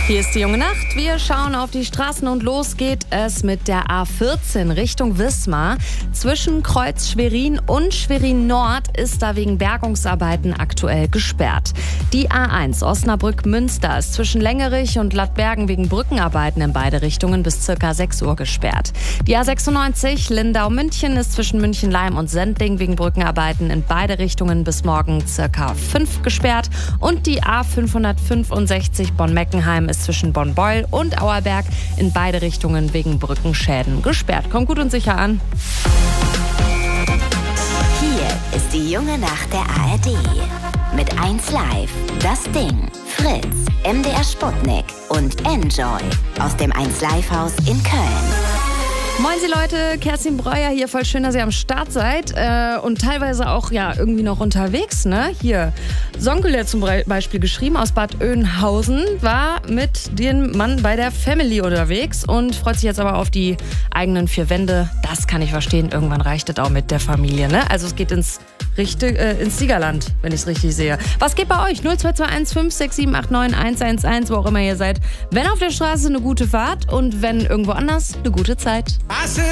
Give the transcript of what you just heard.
Hier ist die junge Nacht. Wir schauen auf die Straßen und los geht es mit der A14 Richtung Wismar. Zwischen Kreuz Schwerin und Schwerin Nord ist da wegen Bergungsarbeiten aktuell gesperrt. Die A1 Osnabrück-Münster ist zwischen Längerich und Lattbergen wegen Brückenarbeiten in beide Richtungen bis ca. 6 Uhr gesperrt. Die A96 Lindau-München ist zwischen München-Leim und Sendling wegen Brückenarbeiten in beide Richtungen bis morgen ca. 5 gesperrt. Und die A565 Bonn-Meckenheim ist zwischen Bonn-Beul und Auerberg in beide Richtungen wegen Brückenschäden gesperrt. Kommt gut und sicher an. Hier ist die junge Nacht der ARD. Mit 1Live, Das Ding, Fritz, MDR Sputnik und Enjoy aus dem 1Live-Haus in Köln. Moin Sie Leute, Kerstin Breuer hier, voll schön, dass ihr am Start seid und teilweise auch ja irgendwie noch unterwegs, ne? Hier, Sonkel, der zum Beispiel geschrieben aus Bad Oeynhausen, war mit dem Mann bei der Family unterwegs und freut sich jetzt aber auf die eigenen 4 Wände. Das kann ich verstehen, irgendwann reicht es auch mit der Familie, ne? Also es geht ins Siegerland, wenn ich es richtig sehe. Was geht bei euch? 0221 56789 111, wo auch immer ihr seid. Wenn auf der Straße, eine gute Fahrt und wenn irgendwo anders, eine gute Zeit.